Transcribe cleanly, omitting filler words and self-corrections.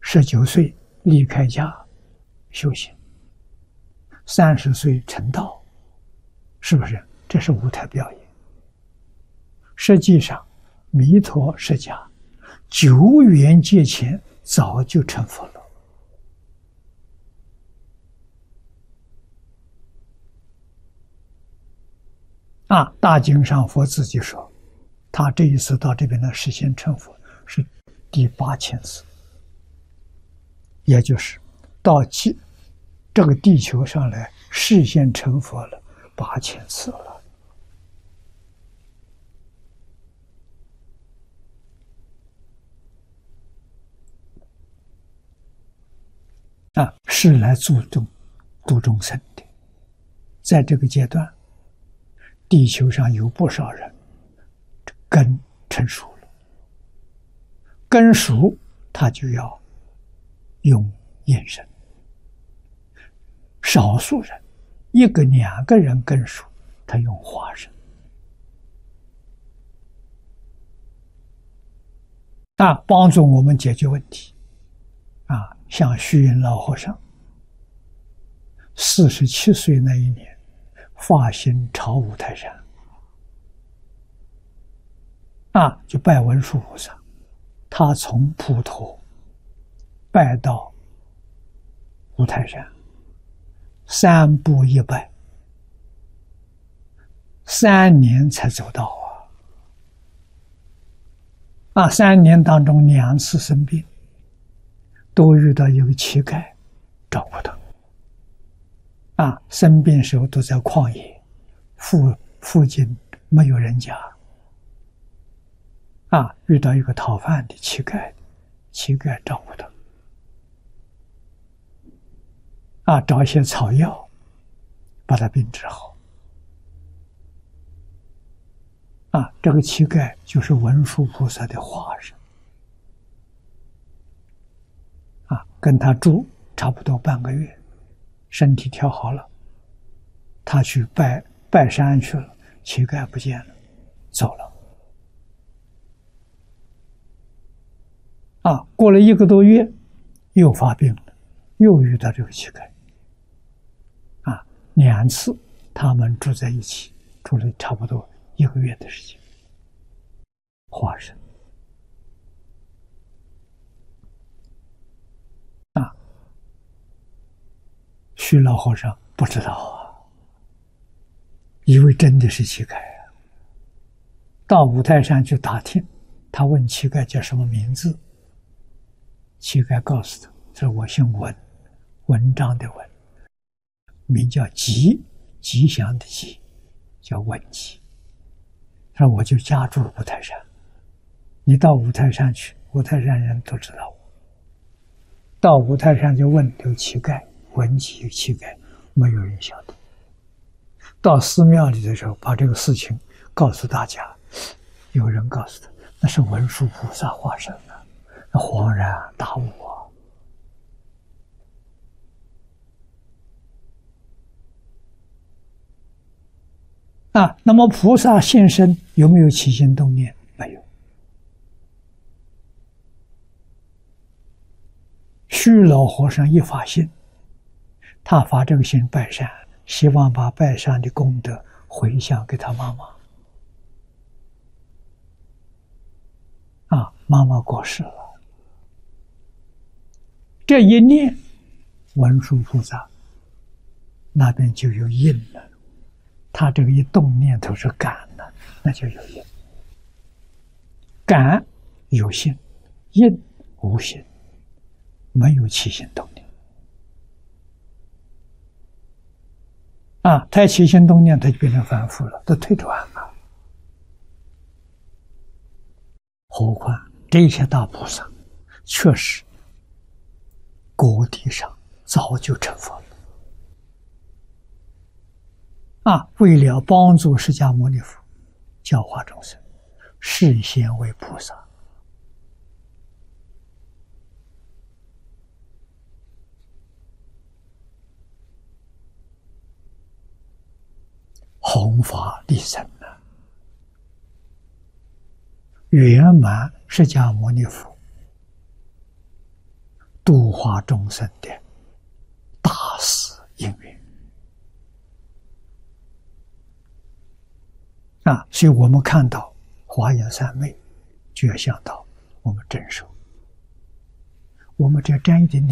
19岁离开家修行，30岁成道，是不是？这是舞台表演。实际上，弥陀释迦久远劫前早就成佛了。大经上佛自己说，他这一次到这边来实现成佛是第8000次，也就是到这个地球上来实现成佛了8000次了。是来度众生的。在这个阶段，地球上有不少人根成熟了，根熟他就要用眼神。少数人1个2个人根熟，他用化身。帮助我们解决问题。像虚云老和尚47岁那一年发心朝五台山，就拜文殊菩萨。他从普陀拜到五台山，3步1拜，3年才走到3年当中2次生病，都遇到一个乞丐照顾他。生病时候都在旷野，附近没有人家。遇到一个讨饭的乞丐照顾他。找一些草药，把他病治好。这个乞丐就是文殊菩萨的化身。跟他住差不多半个月，身体调好了，他去拜山去了，乞丐不见了，走了。过了1个多月，又发病了，又遇到这个乞丐。2次他们住在一起，住了差不多1个月的时间。化身。虚老和尚不知道以为真的是乞丐到五台山去打听，他问乞丐叫什么名字，乞丐告诉他，说我姓文，文章的文，名叫吉，吉祥的吉，叫文吉。他说我就家住五台山，你到五台山去，五台山人都知道我。到五台山就问有乞丐，文吉有乞丐，没有人晓得。到寺庙里的时候，把这个事情告诉大家，有人告诉他，那是文殊菩萨化身了，那恍然大悟那么菩萨现身有没有起心动念？没有。虚老和尚一发心，他发这个心拜山，希望把拜山的功德回向给他妈妈。妈妈过世了，这一念，文殊菩萨那边就有印了。他这个一动念头是感了，那就有印。感有心，印无心，没有起心动念。他起心动念，他就变成凡夫了，都退转了。何况这些大菩萨，确实果地上早就成佛了。为了帮助释迦牟尼佛教化众生，示现为菩萨。弘法利生圆满释迦牟尼佛度化众生的大事因缘啊！所以我们看到华严三昧，就要想到我们真手，我们只要沾一点点